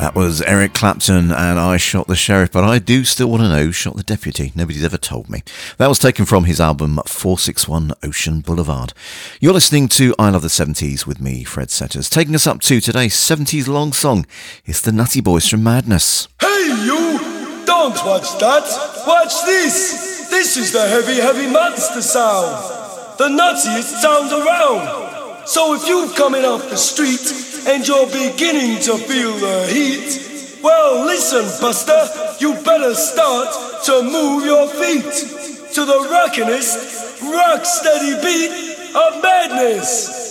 That was Eric Clapton and I Shot the Sheriff, but I do still want to know who shot the deputy. Nobody's ever told me. That was taken from his album 461 Ocean Boulevard. You're listening to I Love the 70s with me, Fred Setters. Taking us up to today's 70s long song, it's the Nutty Boys from Madness. Hey you! Don't watch that! Watch this! This is the heavy, heavy monster sound! The nuttiest sound around! So if you're coming off the street and you're beginning to feel the heat, well listen buster, you better start to move your feet to the rockinest, rock steady beat of madness.